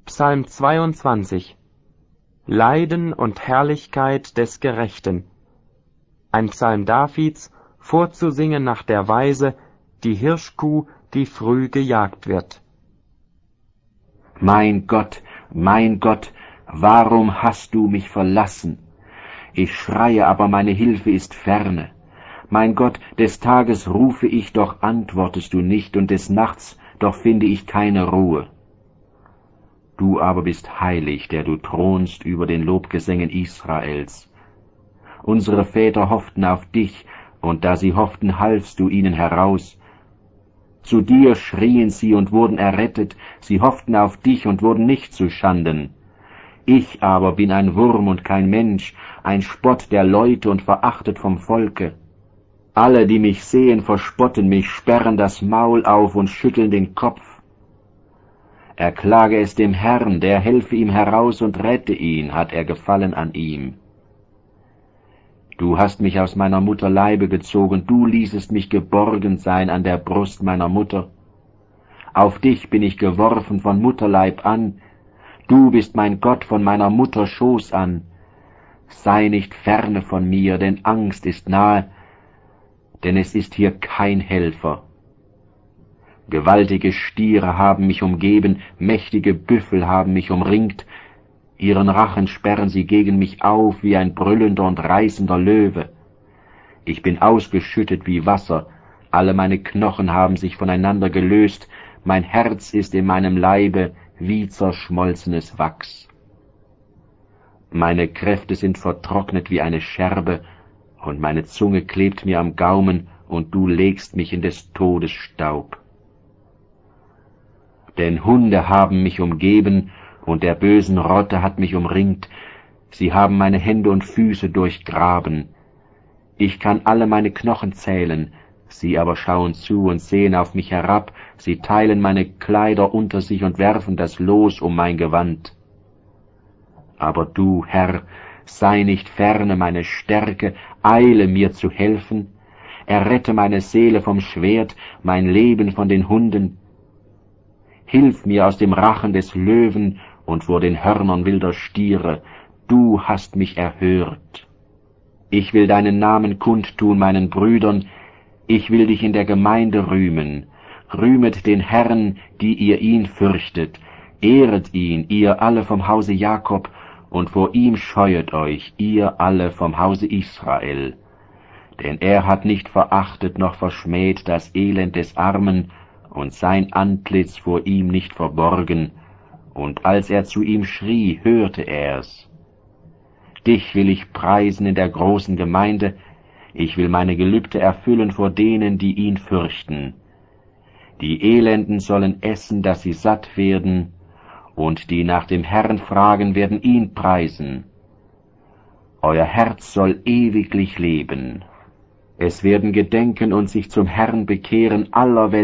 Psalm 22. Leiden und Herrlichkeit des Gerechten. Ein Psalm Davids, vorzusingen nach der Weise, die Hirschkuh, die früh gejagt wird. Mein Gott, warum hast du mich verlassen? Ich schreie, aber meine Hilfe ist ferne. Mein Gott, des Tages rufe ich, doch antwortest du nicht, und des Nachts, doch finde ich keine Ruhe. Du aber bist heilig, der du thronst über den Lobgesängen Israels. Unsere Väter hofften auf dich, und da sie hofften, halfst du ihnen heraus. Zu dir schrien sie und wurden errettet, sie hofften auf dich und wurden nicht zu Schanden. Ich aber bin ein Wurm und kein Mensch, ein Spott der Leute und verachtet vom Volke. Alle, die mich sehen, verspotten mich, sperren das Maul auf und schütteln den Kopf. Erklage es dem Herrn, der helfe ihm heraus und rette ihn, hat er Gefallen an ihm. Du hast mich aus meiner Mutter Leibe gezogen, du ließest mich geborgen sein an der Brust meiner Mutter. Auf dich bin ich geworfen von Mutterleib an, du bist mein Gott von meiner Mutter Schoß an. Sei nicht ferne von mir, denn Angst ist nahe, denn es ist hier kein Helfer. Gewaltige Stiere haben mich umgeben, mächtige Büffel haben mich umringt, ihren Rachen sperren sie gegen mich auf wie ein brüllender und reißender Löwe. Ich bin ausgeschüttet wie Wasser, alle meine Knochen haben sich voneinander gelöst, mein Herz ist in meinem Leibe wie zerschmolzenes Wachs. Meine Kräfte sind vertrocknet wie eine Scherbe, und meine Zunge klebt mir am Gaumen, und du legst mich in des Todes Staub. Denn Hunde haben mich umgeben, und der bösen Rotte hat mich umringt, sie haben meine Hände und Füße durchgraben. Ich kann alle meine Knochen zählen, sie aber schauen zu und sehen auf mich herab, sie teilen meine Kleider unter sich und werfen das Los um mein Gewand. Aber du, Herr, sei nicht ferne meine Stärke, eile mir zu helfen, errette meine Seele vom Schwert, mein Leben von den Hunden. Hilf mir aus dem Rachen des Löwen und vor den Hörnern wilder Stiere, du hast mich erhört. Ich will deinen Namen kundtun meinen Brüdern, ich will dich in der Gemeinde rühmen. Rühmet den Herrn, die ihr ihn fürchtet, ehret ihn, ihr alle vom Hause Jakob, und vor ihm scheuet euch, ihr alle vom Hause Israel. Denn er hat nicht verachtet noch verschmäht das Elend des Armen, und sein Antlitz vor ihm nicht verborgen, und als er zu ihm schrie, hörte er's. Dich will ich preisen in der großen Gemeinde, ich will meine Gelübde erfüllen vor denen, die ihn fürchten. Die Elenden sollen essen, dass sie satt werden, und die nach dem Herrn fragen, werden ihn preisen. Euer Herz soll ewiglich leben. Es werden gedenken und sich zum Herrn bekehren aller Welt.